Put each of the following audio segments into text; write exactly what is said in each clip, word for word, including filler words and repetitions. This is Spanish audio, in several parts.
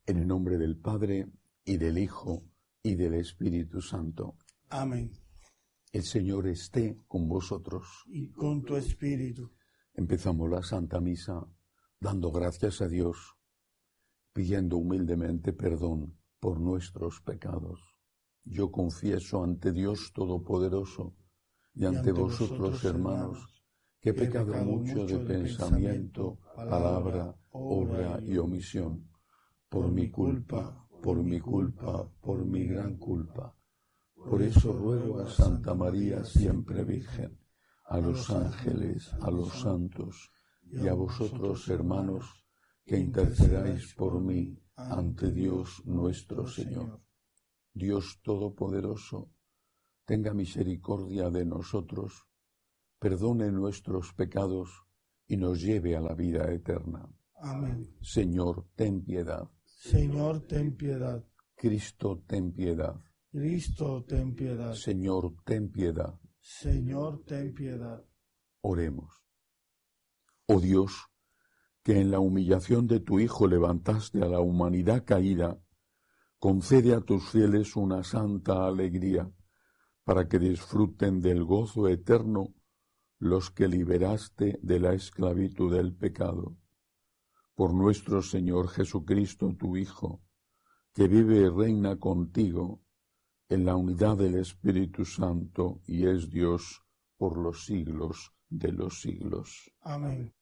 En el nombre del Padre, y del Hijo, y del Espíritu Santo. Amén. El Señor esté con vosotros. Y con tu espíritu. Empezamos la Santa Misa dando gracias a Dios, pidiendo humildemente perdón por nuestros pecados. Yo confieso ante Dios Todopoderoso y, y ante, ante vosotros, vosotros, hermanos, que he pecado, pecado mucho de pensamiento, palabra, obra y omisión. Por mi culpa, por mi culpa, por mi gran culpa. Por eso ruego a Santa María, siempre Virgen, a los ángeles, a los santos y a vosotros, hermanos, que intercedáis por mí ante Dios nuestro Señor. Dios Todopoderoso, tenga misericordia de nosotros, perdone nuestros pecados y nos lleve a la vida eterna. Amén. Señor, ten piedad. Señor, ten piedad. Cristo, ten piedad. Cristo, ten piedad. Señor, ten piedad. Señor, ten piedad. Oremos. Oh Dios, que en la humillación de tu Hijo levantaste a la humanidad caída, concede a tus fieles una santa alegría, para que disfruten del gozo eterno los que liberaste de la esclavitud del pecado. Por nuestro Señor Jesucristo, tu Hijo, que vive y reina contigo en la unidad del Espíritu Santo y es Dios por los siglos de los siglos. Amén.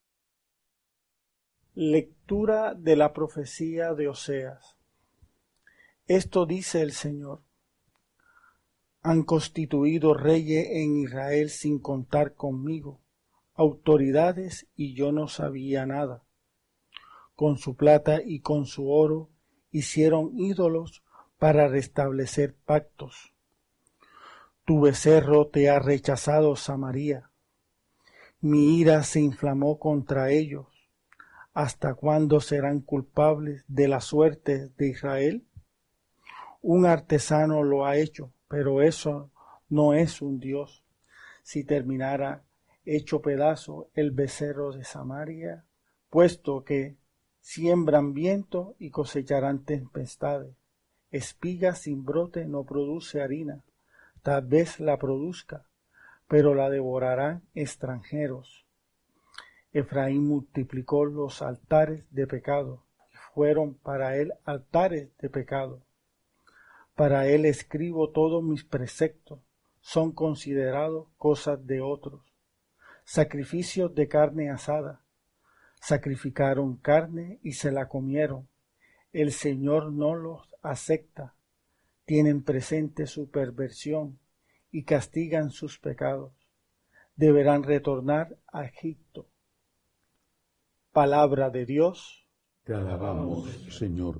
Lectura de la profecía de Oseas. Esto dice el Señor: han constituido reyes en Israel sin contar conmigo, autoridades, y yo no sabía nada. Con su plata y con su oro hicieron ídolos para restablecer pactos. Tu becerro te ha rechazado, Samaria. Mi ira se inflamó contra ellos. ¿Hasta cuándo serán culpables de la suerte de Israel? Un artesano lo ha hecho, pero eso no es un Dios. Si terminara hecho pedazo el becerro de Samaria, puesto que siembran viento y cosecharán tempestades. Espiga sin brote no produce harina, tal vez la produzca, pero la devorarán extranjeros. Efraín multiplicó los altares de pecado, y fueron para él altares de pecado. Para él escribo todos mis preceptos, son considerados cosas de otros. Sacrificios de carne asada. Sacrificaron carne y se la comieron. El Señor no los acepta. Tienen presente su perversión y castigan sus pecados. Deberán retornar a Egipto. Palabra de Dios. Te alabamos, Señor.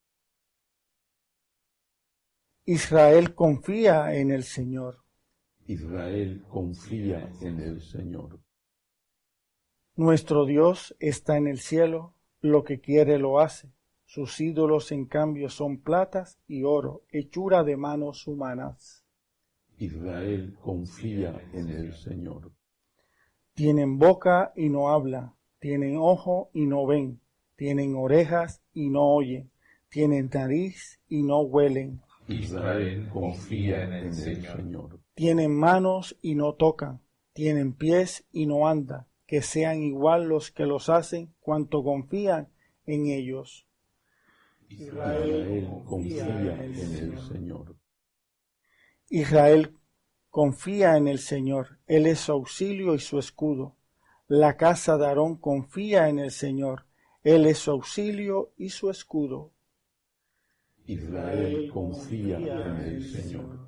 Israel confía en el Señor. Israel confía en el Señor. Nuestro Dios está en el cielo, lo que quiere lo hace. Sus ídolos, en cambio, son platas y oro, hechura de manos humanas. Israel confía en el Señor. Tienen boca y no hablan, tienen ojo y no ven, tienen orejas y no oyen, tienen nariz y no huelen. Israel confía en el Señor. Tienen manos y no tocan, tienen pies y no andan, que sean igual los que los hacen cuanto confían en ellos. Israel confía en el Señor. Israel confía en el Señor, Él es su auxilio y su escudo. La casa de Aarón confía en el Señor, Él es su auxilio y su escudo. Israel confía en el Señor.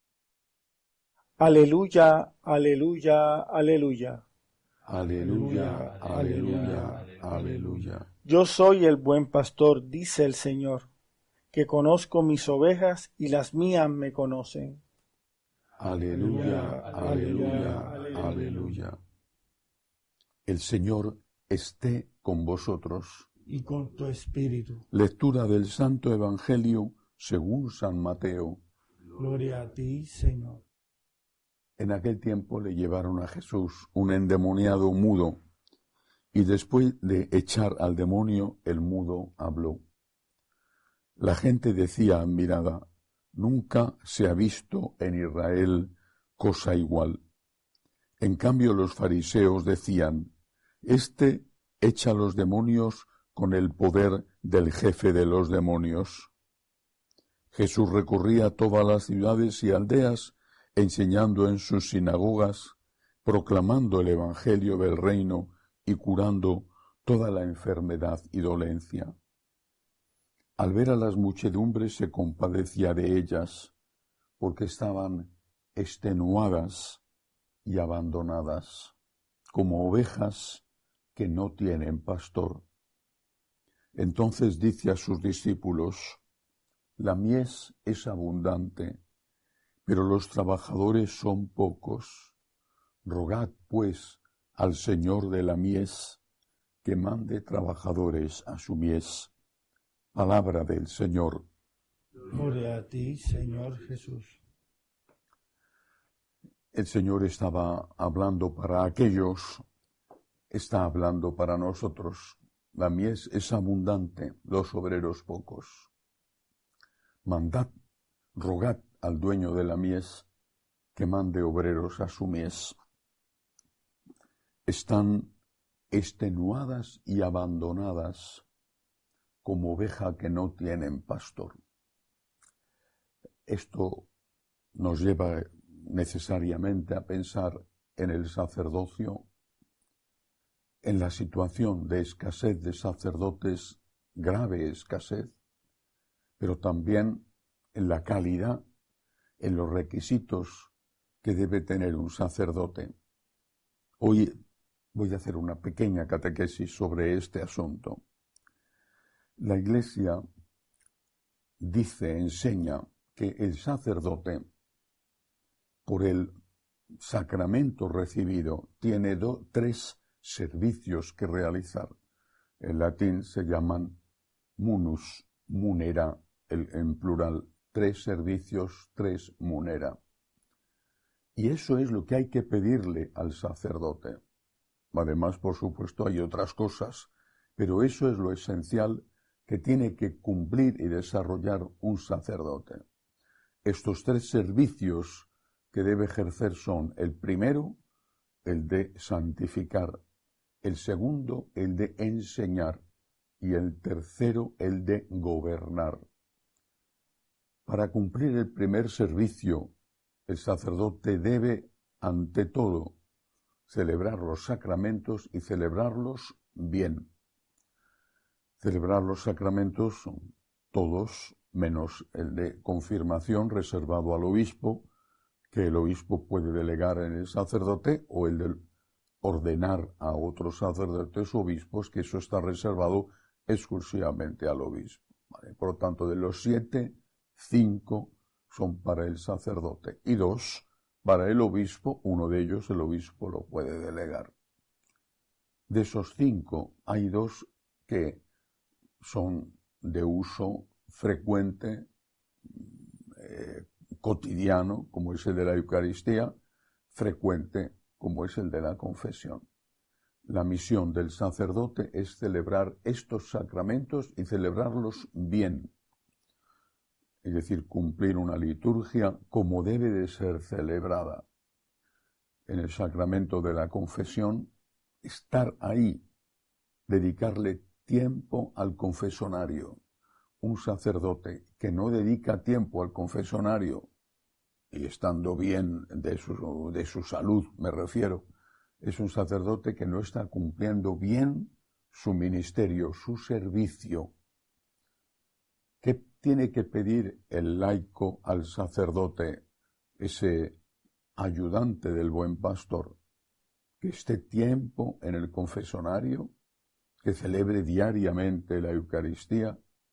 Aleluya, aleluya, aleluya. Aleluya, aleluya, aleluya. Yo soy el buen pastor, dice el Señor, que conozco mis ovejas y las mías me conocen. Aleluya, aleluya, aleluya. El Señor esté con vosotros. Y con tu espíritu. Lectura del Santo Evangelio según San Mateo. Gloria a ti, Señor. En aquel tiempo le llevaron a Jesús un endemoniado mudo, y después de echar al demonio, el mudo habló. La gente decía admirada, nunca se ha visto en Israel cosa igual. En cambio los fariseos decían, este echa los demonios con el poder del jefe de los demonios. Jesús recorría a todas las ciudades y aldeas, enseñando en sus sinagogas, proclamando el evangelio del reino y curando toda la enfermedad y dolencia. Al ver a las muchedumbres se compadecía de ellas, porque estaban extenuadas y abandonadas, como ovejas que no tienen pastor. Entonces dice a sus discípulos, la mies es abundante, pero los trabajadores son pocos. Rogad, pues, al Señor de la mies, que mande trabajadores a su mies. Palabra del Señor. Gloria a ti, Señor Jesús. El Señor estaba hablando para aquellos, está hablando para nosotros. La mies es abundante, los obreros pocos. Mandad, rogad al dueño de la mies que mande obreros a su mies. Están extenuadas y abandonadas como oveja que no tienen pastor. Esto nos lleva necesariamente a pensar en el sacerdocio, en la situación de escasez de sacerdotes, grave escasez, pero también en la calidad, en los requisitos que debe tener un sacerdote. Hoy voy a hacer una pequeña catequesis sobre este asunto. La Iglesia dice, enseña, que el sacerdote, por el sacramento recibido, tiene do, tres servicios que realizar. En latín se llaman munus, munera, el, en plural, tres servicios, tres munera. Y eso es lo que hay que pedirle al sacerdote. Además, por supuesto, hay otras cosas, pero eso es lo esencial que tiene que cumplir y desarrollar un sacerdote. Estos tres servicios que debe ejercer son el primero, el de santificar, el segundo, el de enseñar, y el tercero, el de gobernar. Para cumplir el primer servicio, el sacerdote debe, ante todo, celebrar los sacramentos y celebrarlos bien. Celebrar los sacramentos son todos, menos el de confirmación reservado al obispo, que el obispo puede delegar en el sacerdote, o el de ordenar a otros sacerdotes o obispos, que eso está reservado exclusivamente al obispo. ¿Vale? Por lo tanto, de los siete, cinco son para el sacerdote y dos para el obispo, uno de ellos el obispo lo puede delegar. De esos cinco hay dos que son de uso frecuente, eh, cotidiano, como es el de la Eucaristía, frecuente, como es el de la confesión. La misión del sacerdote es celebrar estos sacramentos y celebrarlos bien, es decir, cumplir una liturgia como debe de ser celebrada. En el sacramento de la confesión, estar ahí, dedicarle tiempo al confesonario. Un sacerdote que no dedica tiempo al confesonario, y estando bien de su, de su salud, me refiero, es un sacerdote que no está cumpliendo bien su ministerio, su servicio. ¿Qué tiene que pedir el laico al sacerdote, ese ayudante del buen pastor? Que esté tiempo en el confesonario, que celebre diariamente la Eucaristía.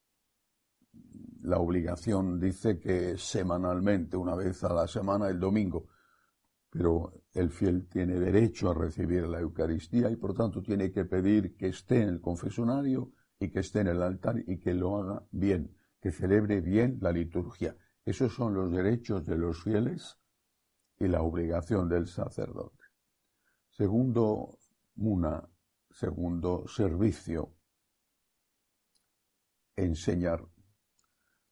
La obligación dice que semanalmente, una vez a la semana, el domingo, pero el fiel tiene derecho a recibir la Eucaristía y por tanto tiene que pedir que esté en el confesonario y que esté en el altar y que lo haga bien, que celebre bien la liturgia. Esos son los derechos de los fieles y la obligación del sacerdote. Segundo, muna, segundo servicio, enseñar.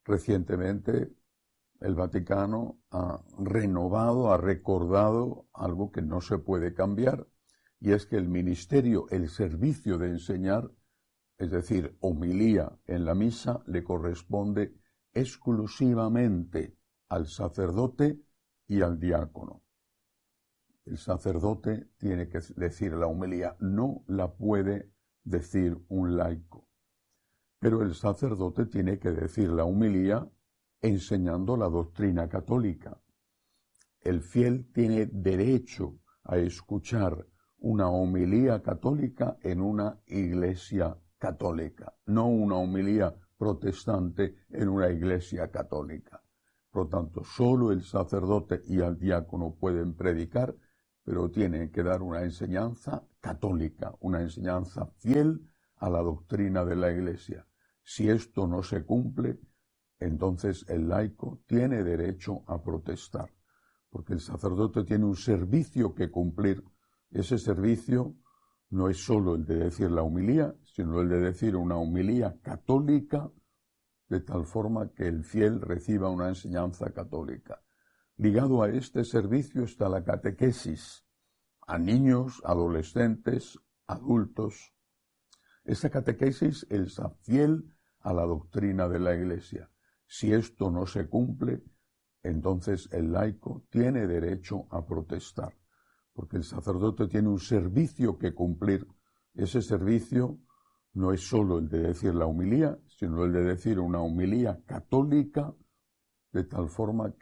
Recientemente el Vaticano ha renovado, ha recordado algo que no se puede cambiar, y es que el ministerio, el servicio de enseñar, es decir, homilía en la misa, le corresponde exclusivamente al sacerdote y al diácono. El sacerdote tiene que decir la homilía, no la puede decir un laico. Pero el sacerdote tiene que decir la homilía enseñando la doctrina católica. El fiel tiene derecho a escuchar una homilía católica en una iglesia católica, no una homilía protestante en una iglesia católica. Por lo tanto, solo el sacerdote y el diácono pueden predicar, pero tienen que dar una enseñanza católica, una enseñanza fiel a la doctrina de la iglesia. Si esto no se cumple, entonces el laico tiene derecho a protestar, porque el sacerdote tiene un servicio que cumplir. Ese servicio no es solo el de decir la homilía, sino el de decir una homilía católica, de tal forma que el fiel reciba una enseñanza católica. Ligado a este servicio está la catequesis, a niños, adolescentes, adultos. Esa catequesis es fiel a la doctrina de la Iglesia. Si esto no se cumple, entonces el laico tiene derecho a protestar, porque el sacerdote tiene un servicio que cumplir. Ese servicio no es solo el de decir la homilía, sino el de decir una homilía católica, de tal forma que